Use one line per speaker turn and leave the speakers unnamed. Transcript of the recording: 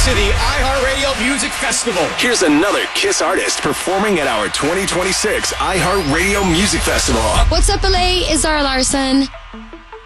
to the iHeartRadio Music Festival.
Here's another KISS artist performing at our 2026 iHeartRadio Music Festival.
What's up, LA? It's Zara Larson.